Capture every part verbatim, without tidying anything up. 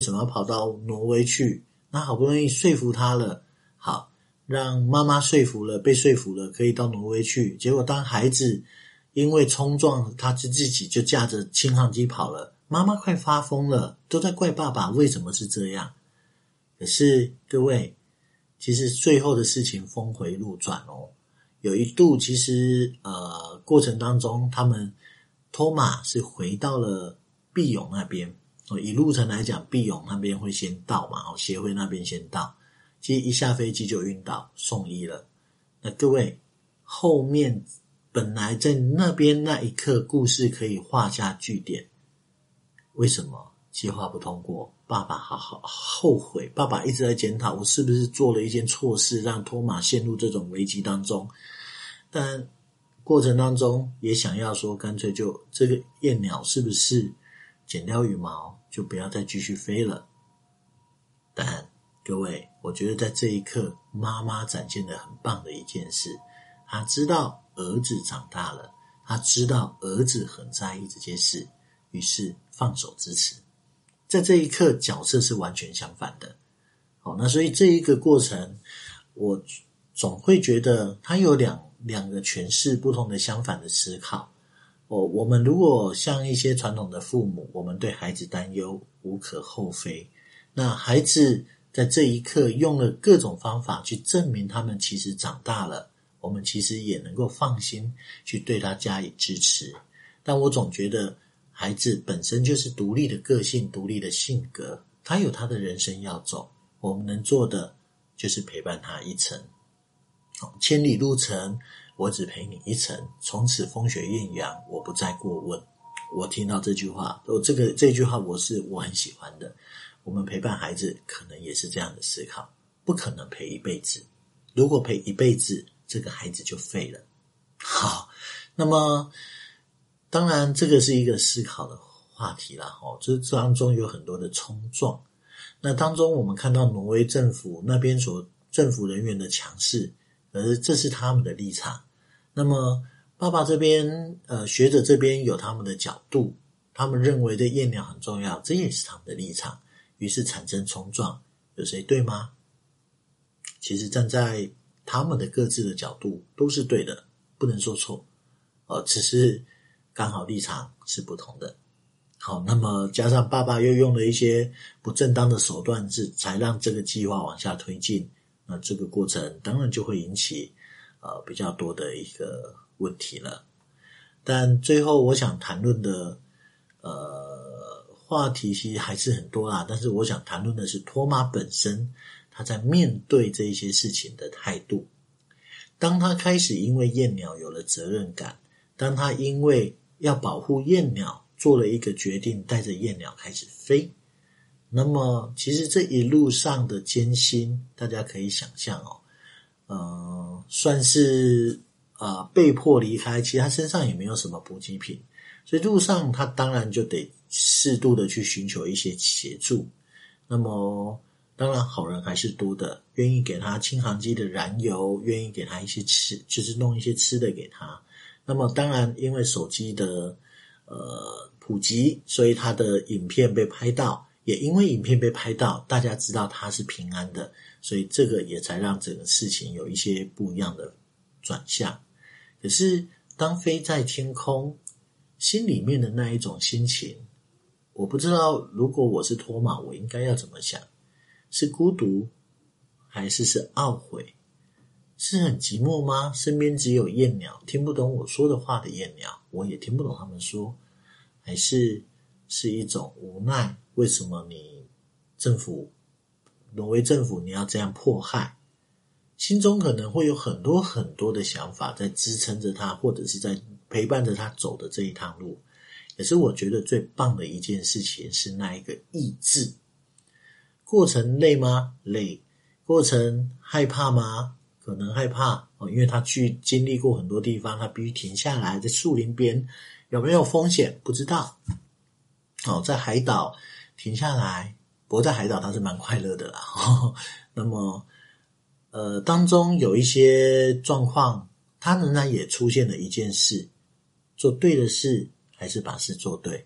什么要跑到挪威去？那好不容易说服他了，好，让妈妈说服了，被说服了，可以到挪威去。结果当孩子因为冲撞，他自己就驾着轻航机跑了，妈妈快发疯了，都在怪爸爸为什么是这样。可是各位，其实最后的事情峰回路转哦。有一度其实呃过程当中，他们托马是回到了毕永那边。以路程来讲，毕永那边会先到嘛，协会那边先到，其实一下飞机就晕倒送医了。那各位，后面本来在那边那一刻故事可以画下句点，为什么计划不通过？爸爸好好后悔，爸爸一直在检讨我是不是做了一件错事，让托马陷入这种危机当中。但过程当中也想要说，干脆就这个燕鸟是不是剪掉羽毛就不要再继续飞了。但各位，我觉得在这一刻，妈妈展现的很棒的一件事，她知道儿子长大了，她知道儿子很在意这件事，于是放手支持。在这一刻，角色是完全相反的。好，那所以这一个过程，我总会觉得它有两两个诠释不同的相反的思考。哦，我们如果像一些传统的父母，我们对孩子担忧无可厚非。那孩子在这一刻用了各种方法去证明他们其实长大了，我们其实也能够放心去对他加以支持。但我总觉得孩子本身就是独立的个性，独立的性格，他有他的人生要走，我们能做的就是陪伴他一程。千里路程，我只陪你一程，从此风雪艳阳，我不再过问。我听到这句话，我这个这句话我是我很喜欢的。我们陪伴孩子可能也是这样的思考，不可能陪一辈子。如果陪一辈子，这个孩子就废了。好，那么当然这个是一个思考的话题啦，哦，这当中有很多的冲撞。那当中我们看到挪威政府那边所政府人员的强势，而这是他们的立场。那么爸爸这边呃学者这边有他们的角度，他们认为的燕鸟很重要，这也是他们的立场，于是产生冲撞。有谁对吗？其实站在他们的各自的角度都是对的，不能说错，呃，只是刚好立场是不同的。好，那么加上爸爸又用了一些不正当的手段，是才让这个计划往下推进。那这个过程当然就会引起呃比较多的一个问题了。但最后我想谈论的呃话题其实还是很多啦，但是我想谈论的是托马本身他在面对这一些事情的态度。当他开始因为燕鸟有了责任感，当他因为要保护燕鸟做了一个决定，带着燕鸟开始飞，那么其实这一路上的艰辛大家可以想象哦，呃，算是呃被迫离开，其实他身上也没有什么补给品，所以路上他当然就得适度的去寻求一些协助。那么当然好人还是多的，愿意给他轻航机的燃油，愿意给他一些吃，就是弄一些吃的给他。那么当然因为手机的呃普及，所以他的影片被拍到，也因为影片被拍到，大家知道他是平安的，所以这个也才让整个事情有一些不一样的转向。可是当飞在天空，心里面的那一种心情，我不知道如果我是托马，我应该要怎么想？是孤独，还是是懊悔？是很寂寞吗？身边只有燕鸟，听不懂我说的话的燕鸟，我也听不懂他们说。还是是一种无奈，为什么你政府挪威政府你要这样迫害？心中可能会有很多很多的想法在支撑着他，或者是在陪伴着他走的这一趟路。也是我觉得最棒的一件事情是那一个意志。过程累吗？累。过程害怕吗？可能害怕哦，因为他去经历过很多地方，他必须停下来，在树林边有没有风险不知道。哦，在海岛停下来，不过在海岛他是蛮快乐的啦。哦、那么呃，当中有一些状况，他仍然也出现了一件事，做对的事还是把事做对。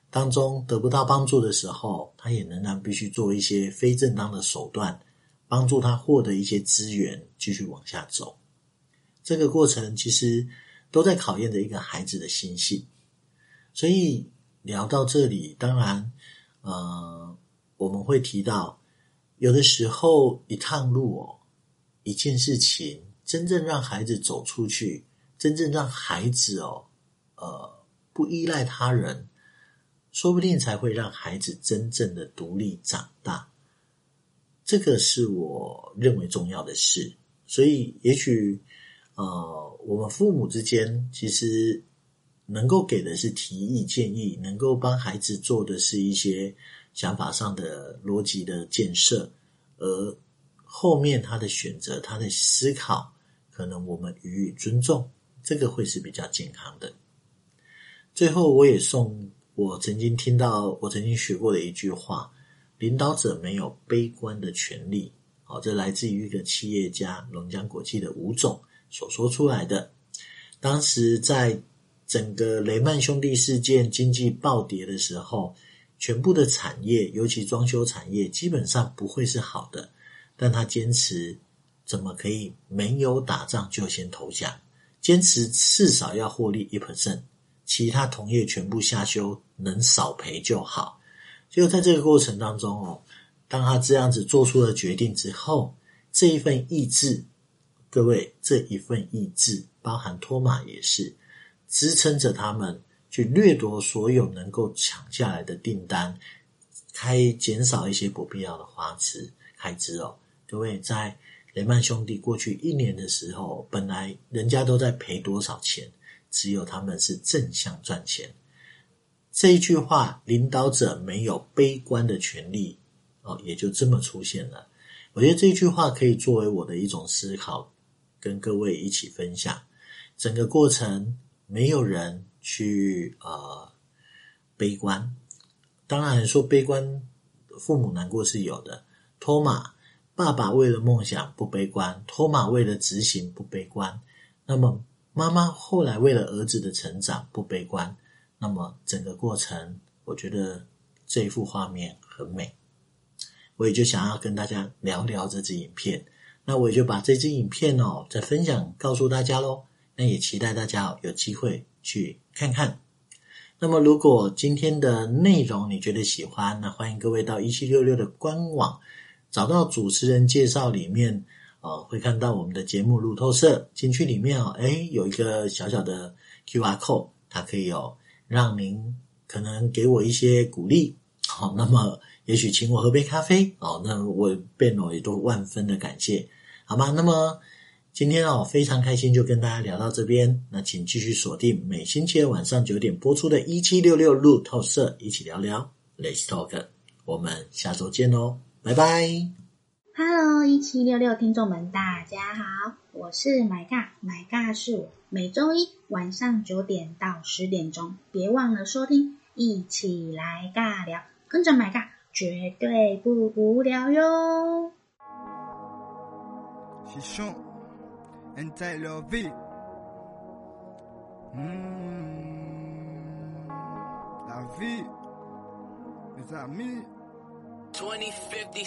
当中得不到帮助的时候，他也仍然必须做一些非正当的手段，帮助他获得一些资源，继续往下走。这个过程其实都在考验着一个孩子的心性。所以聊到这里，当然呃，我们会提到有的时候一趟路哦，一件事情真正让孩子走出去，真正让孩子哦呃不依赖他人，说不定才会让孩子真正的独立长大。这个是我认为重要的事。所以也许呃我们父母之间其实能够给的是提议建议，能够帮孩子做的是一些想法上的逻辑的建设，而后面他的选择他的思考可能我们予以尊重，这个会是比较健康的。最后我也送我曾经听到我曾经学过的一句话，领导者没有悲观的权利。好，这来自于一个企业家龙江国际的吴总所说出来的。当时在整个雷曼兄弟事件经济暴跌的时候，全部的产业尤其装修产业基本上不会是好的，但他坚持怎么可以没有打仗就先投降，坚持至少要获利 百分之一， 其他同业全部下修，能少赔就好。结果在这个过程当中哦，当他这样子做出了决定之后，这一份意志，各位，这一份意志包含托马也是支撑着他们去掠夺所有能够抢下来的订单，开减少一些不必要的花枝开支哦。各位，在雷曼兄弟过去一年的时候，本来人家都在赔多少钱，只有他们是正向赚钱。这一句话，领导者没有悲观的权利哦，也就这么出现了。我觉得这句话可以作为我的一种思考，跟各位一起分享。整个过程没有人去呃悲观，当然说悲观父母难过是有的。托马爸爸为了梦想不悲观，托马为了执行不悲观，那么妈妈后来为了儿子的成长不悲观，那么整个过程我觉得这一幅画面很美。我也就想要跟大家聊聊这支影片，那我也就把这支影片哦再分享告诉大家咯。那也期待大家有机会去看看。那么如果今天的内容你觉得喜欢，那欢迎各位到一七六六的官网，找到主持人介绍里面呃，会看到我们的节目路透社，进去里面哦，诶有一个小小的 Q R code， 它可以哦让您可能给我一些鼓励，好，那么也许请我喝杯咖啡哦，那我变哦也都万分的感谢，好吗？那么今天哦，非常开心就跟大家聊到这边，那请继续锁定每星期二晚上九点播出的一七六六路透社，一起聊聊 Let's Talk， 我们下周见咯，拜拜。 Hello， 一七六六听众们，大家好，我是买尬，买尬是我，每周一晚上九点到十点钟，别忘了收听，一起来尬聊，跟着买尬，绝对不无聊哟。 And take leur vie. Mmh, la vie, mes amis. twenty fifty